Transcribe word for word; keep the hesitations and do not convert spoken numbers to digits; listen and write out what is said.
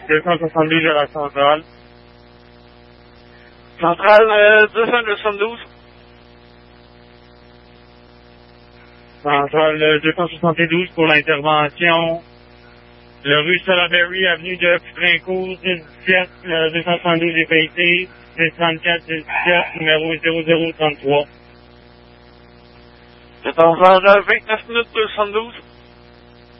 deux cent soixante-douze à la centrale. Centrale euh, deux cent soixante-douze. Centrale euh, deux cent soixante-douze pour l'intervention. Le rue Salaberry, avenue de Trincourt, dix dix-sept, le deux cent soixante-douze est payé, dix trente-quatre, dix dix-sept, numéro zéro zéro trente-trois. C'est en vingt-neuf minutes deux cent douze.